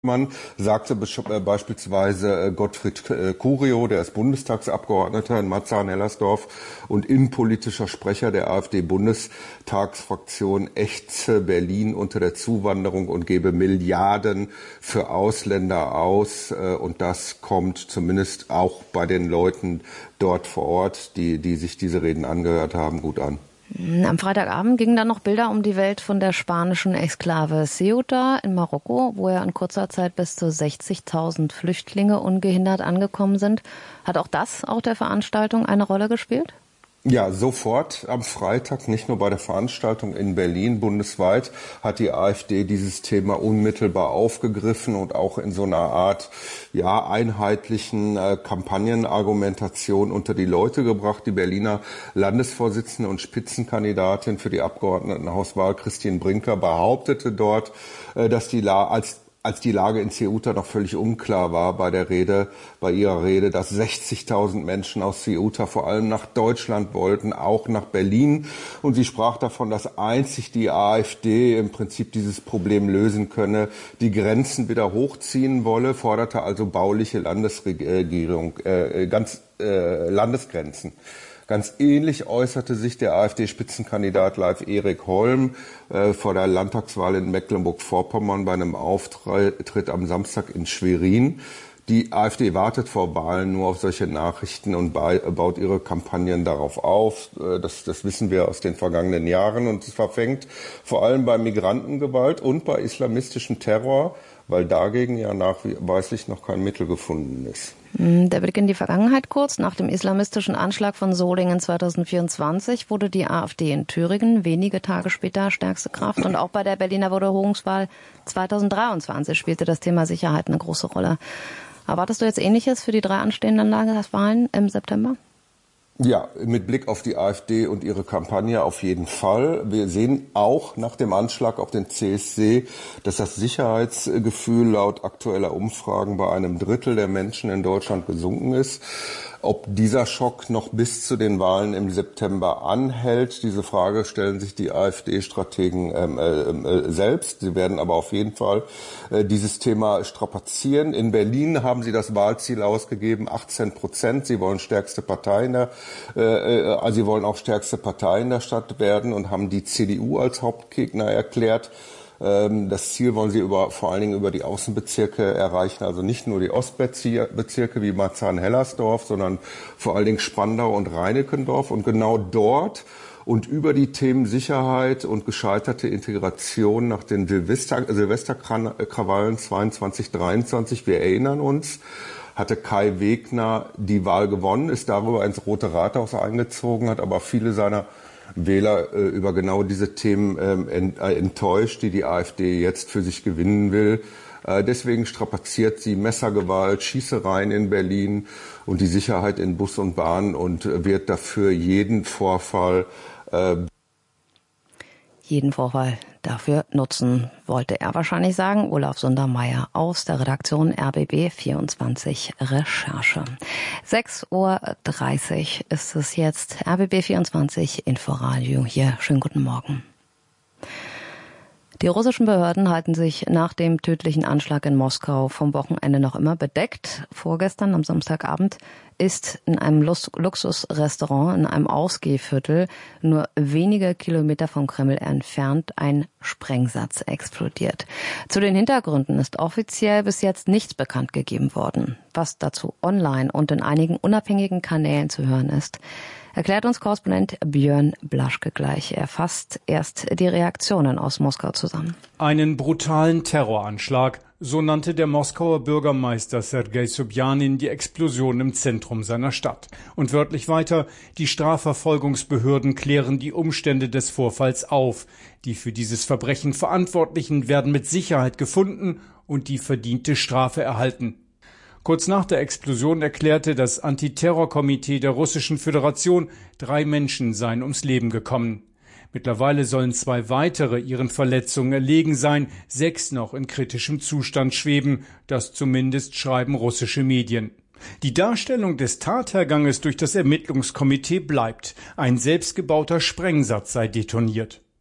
Man sagte beispielsweise Gottfried Curio, der ist Bundestagsabgeordneter in Marzahn-Hellersdorf und innenpolitischer Sprecher der AfD-Bundestagsfraktion, ächze Berlin unter der Zuwanderung und gebe Milliarden für Ausländer aus. Und das kommt zumindest auch bei den Leuten dort vor Ort, die sich diese Reden angehört haben, gut an. Am Freitagabend gingen dann noch Bilder um die Welt von der spanischen Exklave Ceuta in Marokko, wo ja in kurzer Zeit bis zu 60.000 Flüchtlinge ungehindert angekommen sind. Hat auch das auf der Veranstaltung eine Rolle gespielt? Ja, sofort am Freitag, nicht nur bei der Veranstaltung in Berlin, bundesweit hat die AfD dieses Thema unmittelbar aufgegriffen und auch in so einer Art einheitlichen Kampagnenargumentation unter die Leute gebracht. Die Berliner Landesvorsitzende und Spitzenkandidatin für die Abgeordnetenhauswahl Christine Brinker behauptete dort, dass als die Lage in Ceuta noch völlig unklar war bei ihrer Rede, dass 60.000 Menschen aus Ceuta vor allem nach Deutschland wollten, auch nach Berlin. Und sie sprach davon, dass einzig die AfD im Prinzip dieses Problem lösen könne, die Grenzen wieder hochziehen wolle, forderte also bauliche Landesgrenzen. Ganz ähnlich äußerte sich der AfD-Spitzenkandidat Leif Erik Holm vor der Landtagswahl in Mecklenburg-Vorpommern bei einem Auftritt am Samstag in Schwerin. Die AfD wartet vor Wahlen nur auf solche Nachrichten und baut ihre Kampagnen darauf auf. Das wissen wir aus den vergangenen Jahren. Und es verfängt vor allem bei Migrantengewalt und bei islamistischem Terror, weil dagegen ja nachweislich noch kein Mittel gefunden ist. Der Blick in die Vergangenheit kurz. Nach dem islamistischen Anschlag von Solingen 2024 wurde die AfD in Thüringen wenige Tage später stärkste Kraft. Und auch bei der Berliner Wiederholungswahl 2023 spielte das Thema Sicherheit eine große Rolle. Erwartest du jetzt Ähnliches für die 3 anstehenden Landtagswahlen im September? Ja, mit Blick auf die AfD und ihre Kampagne auf jeden Fall. Wir sehen auch nach dem Anschlag auf den CSD, dass das Sicherheitsgefühl laut aktueller Umfragen bei einem Drittel der Menschen in Deutschland gesunken ist. Ob dieser Schock noch bis zu den Wahlen im September anhält, diese Frage stellen sich die AfD-Strategen selbst. Sie werden aber auf jeden Fall dieses Thema strapazieren. In Berlin haben sie das Wahlziel ausgegeben, 18%. Sie wollen sie wollen auch stärkste Partei in der Stadt werden und haben die CDU als Hauptgegner erklärt. Das Ziel wollen sie vor allen Dingen über die Außenbezirke erreichen, also nicht nur die Ostbezirke wie Marzahn-Hellersdorf, sondern vor allen Dingen Spandau und Reinickendorf. Und genau dort und über die Themen Sicherheit und gescheiterte Integration nach den Silvesterkrawallen 22/23, wir erinnern uns, hatte Kai Wegner die Wahl gewonnen, ist darüber ins Rote Rathaus eingezogen, hat aber viele seiner Wähler über genau diese Themen enttäuscht, die AfD jetzt für sich gewinnen will. Deswegen strapaziert sie Messergewalt, Schießereien in Berlin und die Sicherheit in Bus und Bahn und wird dafür jeden Vorfall dafür nutzen, wollte er wahrscheinlich sagen. Olaf Sundermeier aus der Redaktion RBB24 Recherche. 6:30 Uhr ist es jetzt. RBB24 Inforadio hier. Schönen guten Morgen. Die russischen Behörden halten sich nach dem tödlichen Anschlag in Moskau vom Wochenende noch immer bedeckt. Vorgestern am Samstagabend ist in einem Luxusrestaurant in einem Ausgehviertel nur wenige Kilometer vom Kreml entfernt ein Sprengsatz explodiert. Zu den Hintergründen ist offiziell bis jetzt nichts bekannt gegeben worden. Was dazu online und in einigen unabhängigen Kanälen zu hören ist, erklärt uns Korrespondent Björn Blaschke gleich. Er fasst erst die Reaktionen aus Moskau zusammen. Einen brutalen Terroranschlag, so nannte der Moskauer Bürgermeister Sergei Sobjanin die Explosion im Zentrum seiner Stadt. Und wörtlich weiter, die Strafverfolgungsbehörden klären die Umstände des Vorfalls auf. Die für dieses Verbrechen Verantwortlichen werden mit Sicherheit gefunden und die verdiente Strafe erhalten. Kurz nach der Explosion erklärte das Antiterrorkomitee der Russischen Föderation, 3 Menschen seien ums Leben gekommen. Mittlerweile sollen 2 weitere ihren Verletzungen erlegen sein, 6 noch in kritischem Zustand schweben, das zumindest schreiben russische Medien. Die Darstellung des Tatherganges durch das Ermittlungskomitee bleibt. Ein selbstgebauter Sprengsatz sei detoniert.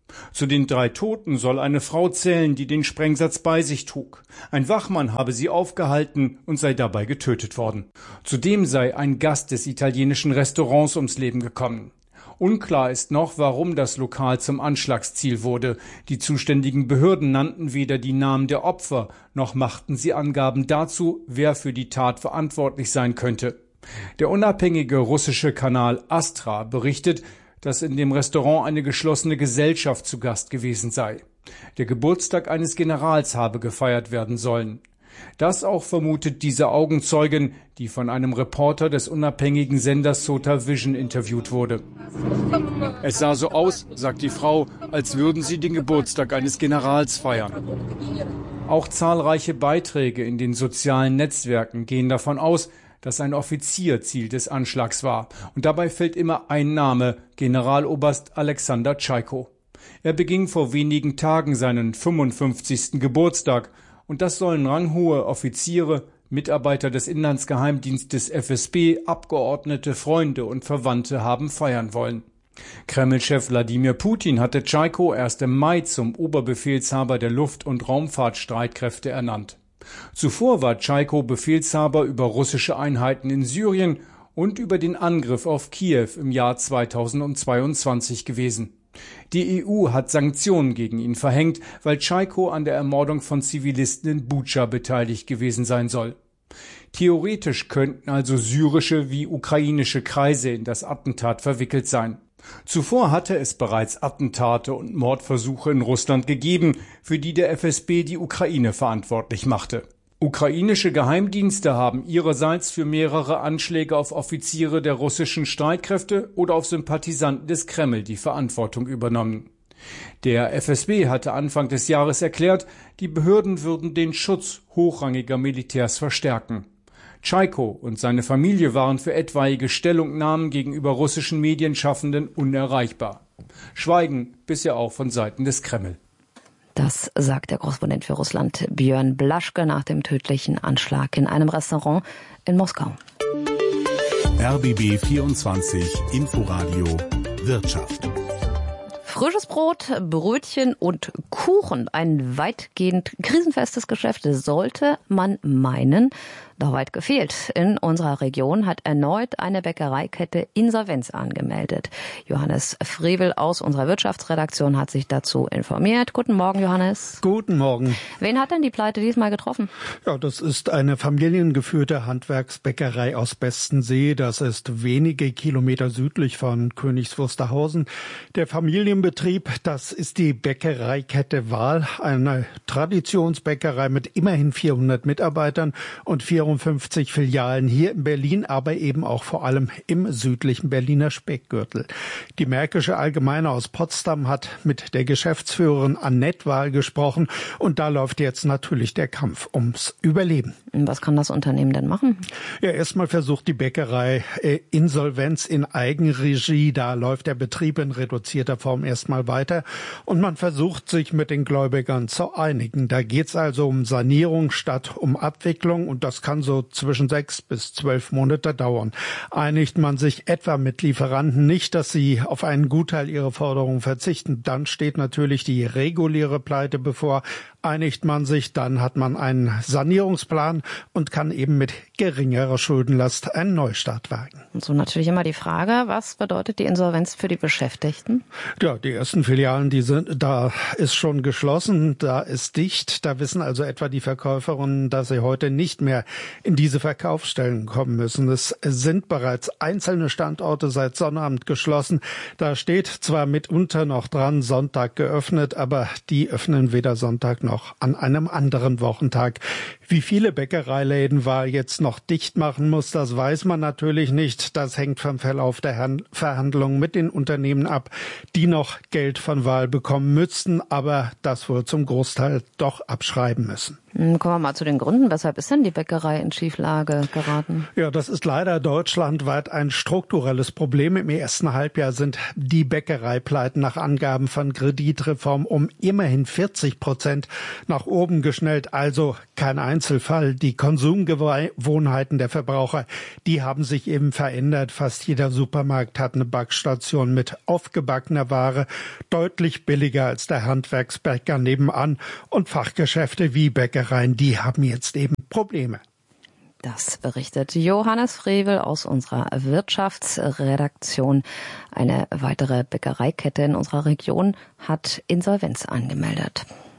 Zu den 3 Toten soll eine Frau zählen, die den Sprengsatz bei sich trug. Ein Wachmann habe sie aufgehalten und sei dabei getötet worden. Zudem sei ein Gast des italienischen Restaurants ums Leben gekommen. Unklar ist noch, warum das Lokal zum Anschlagsziel wurde. Die zuständigen Behörden nannten weder die Namen der Opfer, noch machten sie Angaben dazu, wer für die Tat verantwortlich sein könnte. Der unabhängige russische Kanal Astra berichtet, dass in dem Restaurant eine geschlossene Gesellschaft zu Gast gewesen sei. Der Geburtstag eines Generals habe gefeiert werden sollen. Das auch vermutet diese Augenzeugin, die von einem Reporter des unabhängigen Senders Sota Vision interviewt wurde. Es sah so aus, sagt die Frau, als würden sie den Geburtstag eines Generals feiern. Auch zahlreiche Beiträge in den sozialen Netzwerken gehen davon aus, dass ein Offizier Ziel des Anschlags war. Und dabei fällt immer ein Name, Generaloberst Alexander Tschaiko. Er beging vor wenigen Tagen seinen 55. Geburtstag. Und das sollen ranghohe Offiziere, Mitarbeiter des Inlandsgeheimdienstes FSB, Abgeordnete, Freunde und Verwandte haben feiern wollen. Kreml-Chef Wladimir Putin hatte Tschaiko erst im Mai zum Oberbefehlshaber der Luft- und Raumfahrtstreitkräfte ernannt. Zuvor war Tschaiko Befehlshaber über russische Einheiten in Syrien und über den Angriff auf Kiew im Jahr 2022 gewesen. Die EU hat Sanktionen gegen ihn verhängt, weil Tschaiko an der Ermordung von Zivilisten in Butscha beteiligt gewesen sein soll. Theoretisch könnten also syrische wie ukrainische Kreise in das Attentat verwickelt sein. Zuvor hatte es bereits Attentate und Mordversuche in Russland gegeben, für die der FSB die Ukraine verantwortlich machte. Ukrainische Geheimdienste haben ihrerseits für mehrere Anschläge auf Offiziere der russischen Streitkräfte oder auf Sympathisanten des Kreml die Verantwortung übernommen. Der FSB hatte Anfang des Jahres erklärt, die Behörden würden den Schutz hochrangiger Militärs verstärken. Tschaiko und seine Familie waren für etwaige Stellungnahmen gegenüber russischen Medienschaffenden unerreichbar. Schweigen bisher auch von Seiten des Kreml. Das sagt der Korrespondent für Russland Björn Blaschke nach dem tödlichen Anschlag in einem Restaurant in Moskau. RBB 24 Inforadio Wirtschaft. Frisches Brot, Brötchen und Kuchen. Ein weitgehend krisenfestes Geschäft, sollte man meinen. Doch weit gefehlt. In unserer Region hat erneut eine Bäckereikette Insolvenz angemeldet. Johannes Frevel aus unserer Wirtschaftsredaktion hat sich dazu informiert. Guten Morgen, Johannes. Guten Morgen. Wen hat denn die Pleite diesmal getroffen? Ja, das ist eine familiengeführte Handwerksbäckerei aus Bestensee. Das ist wenige Kilometer südlich von Königs Wusterhausen. Der Familienbetrieb, das ist die Bäckereikette Wahl, eine Traditionsbäckerei mit immerhin 400 Mitarbeitern und 54 Filialen hier in Berlin, aber eben auch vor allem im südlichen Berliner Speckgürtel. Die Märkische Allgemeine aus Potsdam hat mit der Geschäftsführerin Annette Wahl gesprochen und da läuft jetzt natürlich der Kampf ums Überleben. Was kann das Unternehmen denn machen? Ja, erstmal versucht die Bäckerei Insolvenz in Eigenregie. Da läuft der Betrieb in reduzierter Form erstmal weiter und man versucht sich mit den Gläubigern zu einigen. Da geht's also um Sanierung statt um Abwicklung und das kann so zwischen 6 bis 12 Monate dauern. Einigt man sich etwa mit Lieferanten nicht, dass sie auf einen Gutteil ihrer Forderungen verzichten, dann steht natürlich die reguläre Pleite bevor. Einigt man sich, dann hat man einen Sanierungsplan und kann eben mit geringerer Schuldenlast einen Neustart wagen. Und so natürlich immer die Frage, was bedeutet die Insolvenz für die Beschäftigten? Ja, die ersten Filialen, da ist schon geschlossen, da ist dicht. Da wissen also etwa die Verkäuferinnen, dass sie heute nicht mehr in diese Verkaufsstellen kommen müssen. Es sind bereits einzelne Standorte seit Sonnabend geschlossen. Da steht zwar mitunter noch dran, Sonntag geöffnet, aber die öffnen weder Sonntag noch an einem anderen Wochentag. Wie viele Bäckereiläden Wahl jetzt noch dicht machen muss, das weiß man natürlich nicht. Das hängt vom Verlauf der Verhandlungen mit den Unternehmen ab, die noch Geld von Wahl bekommen müssten, aber das wohl zum Großteil doch abschreiben müssen. Kommen wir mal zu den Gründen. Weshalb ist denn die Bäckerei in Schieflage geraten? Ja, das ist leider deutschlandweit ein strukturelles Problem. Im ersten Halbjahr sind die Bäckereipleiten nach Angaben von Kreditreform um immerhin 40% nach oben geschnellt. Also kein Einzelfall. Die Konsumgewohnheiten der Verbraucher, die haben sich eben verändert. Fast jeder Supermarkt hat eine Backstation mit aufgebackener Ware, deutlich billiger als der Handwerksbäcker nebenan. Und Fachgeschäfte wie Bäckereien, die haben jetzt eben Probleme. Das berichtet Johannes Frevel aus unserer Wirtschaftsredaktion. Eine weitere Bäckereikette in unserer Region hat Insolvenz angemeldet.